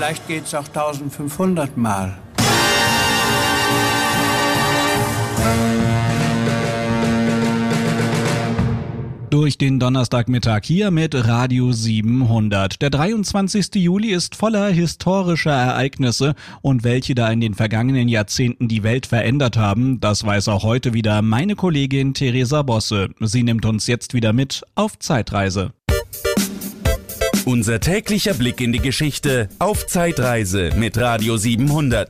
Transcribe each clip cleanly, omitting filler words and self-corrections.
Vielleicht geht's auch 1500 Mal. Durch den Donnerstagmittag hier mit Radio 700. Der 23. Juli ist voller historischer Ereignisse und welche da in den vergangenen Jahrzehnten die Welt verändert haben, das weiß auch heute wieder meine Kollegin Theresa Bosse. Sie nimmt uns jetzt wieder mit auf Zeitreise. Unser täglicher Blick in die Geschichte auf Zeitreise mit Radio 700.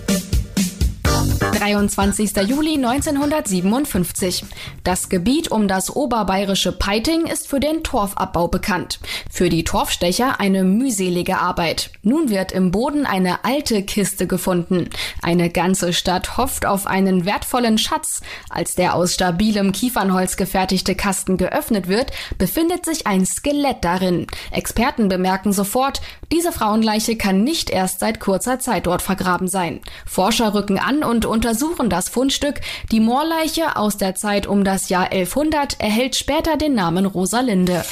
23. Juli 1957. Das Gebiet um das oberbayerische Peiting ist für den Torfabbau bekannt. Für die Torfstecher eine mühselige Arbeit. Nun wird im Boden eine alte Kiste gefunden. Eine ganze Stadt hofft auf einen wertvollen Schatz. Als der aus stabilem Kiefernholz gefertigte Kasten geöffnet wird, befindet sich ein Skelett darin. Experten bemerken sofort, diese Frauenleiche kann nicht erst seit kurzer Zeit dort vergraben sein. Forscher rücken an und untersuchen das Fundstück. Die Moorleiche aus der Zeit um das Jahr 1100 erhält später den Namen Rosalinde.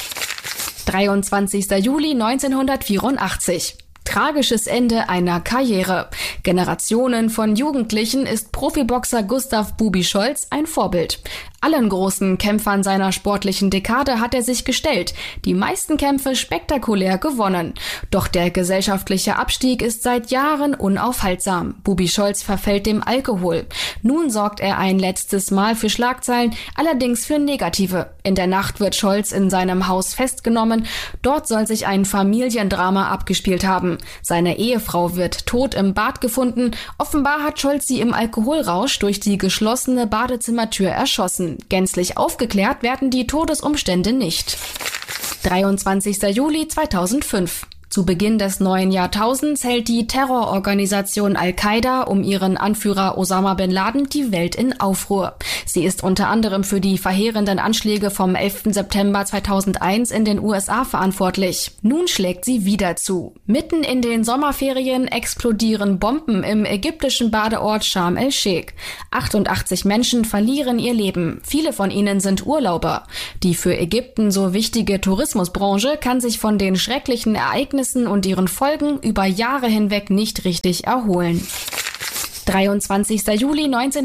23. Juli 1984. Tragisches Ende einer Karriere. Generationen von Jugendlichen ist Profiboxer Gustav Bubi Scholz ein Vorbild. Allen großen Kämpfern seiner sportlichen Dekade hat er sich gestellt, die meisten Kämpfe spektakulär gewonnen. Doch der gesellschaftliche Abstieg ist seit Jahren unaufhaltsam. Bubi Scholz verfällt dem Alkohol. Nun sorgt er ein letztes Mal für Schlagzeilen, allerdings für negative. In der Nacht wird Scholz in seinem Haus festgenommen. Dort soll sich ein Familiendrama abgespielt haben. Seine Ehefrau wird tot im Bad gefunden. Offenbar hat Scholz sie im Alkoholrausch durch die geschlossene Badezimmertür erschossen. Gänzlich aufgeklärt werden die Todesumstände nicht. 23. Juli 2005. Zu Beginn des neuen Jahrtausends hält die Terrororganisation Al-Qaida um ihren Anführer Osama bin Laden die Welt in Aufruhr. Sie ist unter anderem für die verheerenden Anschläge vom 11. September 2001 in den USA verantwortlich. Nun schlägt sie wieder zu. Mitten in den Sommerferien explodieren Bomben im ägyptischen Badeort Sharm el-Sheikh. 88 Menschen verlieren ihr Leben. Viele von ihnen sind Urlauber. Die für Ägypten so wichtige Tourismusbranche kann sich von den schrecklichen Ereignissen und ihren Folgen über Jahre hinweg nicht richtig erholen. 23. Juli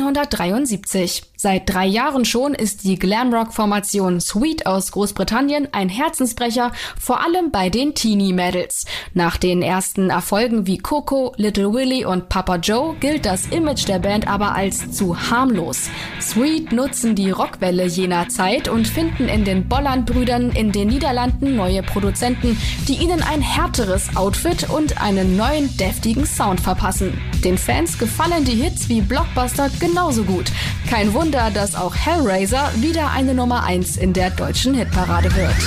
1973. Seit 3 Jahren schon ist die Glamrock-Formation Sweet aus Großbritannien ein Herzensbrecher, vor allem bei den Teenie-Mädels. Nach den ersten Erfolgen wie Coco, Little Willy und Papa Joe gilt das Image der Band aber als zu harmlos. Sweet nutzen die Rockwelle jener Zeit und finden in den Bolland-Brüdern in den Niederlanden neue Produzenten, die ihnen ein härteres Outfit und einen neuen, deftigen Sound verpassen. Den Fans gefallen die Hits wie Blockbuster genauso gut. Kein Wunder, dass auch Hellraiser wieder eine Nummer 1 in der deutschen Hitparade wird.